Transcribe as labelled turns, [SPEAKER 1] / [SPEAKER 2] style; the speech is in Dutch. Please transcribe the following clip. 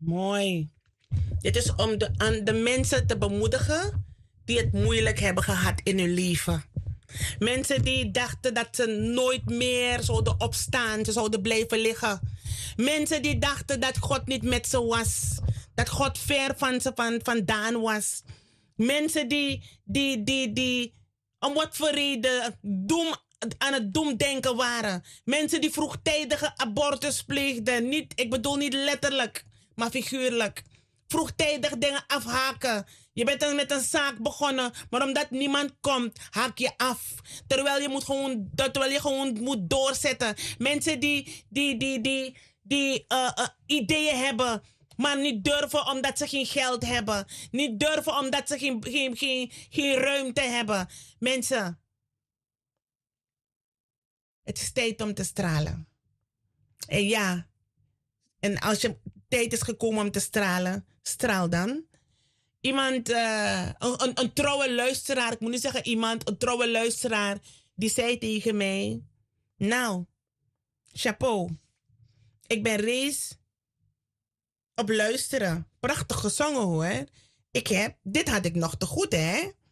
[SPEAKER 1] Mooi. Dit is om aan de mensen te bemoedigen die het moeilijk hebben gehad in hun leven. Mensen die dachten dat ze nooit meer zouden opstaan, ze zouden blijven liggen. Mensen die dachten dat God niet met ze was, dat God ver van ze vandaan was. Mensen die om wat voor reden aan het doemdenken waren. Mensen die vroegtijdige abortus pleegden. Ik bedoel niet letterlijk, maar figuurlijk. Vroegtijdig dingen afhaken. Je bent dan met een zaak begonnen, maar omdat niemand komt, haak je af. Terwijl je gewoon moet doorzetten. Mensen die ideeën hebben, maar niet durven omdat ze geen geld hebben. Niet durven omdat ze geen ruimte hebben. Mensen, het is tijd om te stralen. En ja, en als je tijd is gekomen om te stralen, straal dan. Iemand, een trouwe luisteraar, ik moet niet zeggen iemand, een trouwe luisteraar, die zei tegen mij, nou, chapeau, ik ben reeds op luisteren. Prachtig gezongen hoor. Dit had ik nog te goed hè.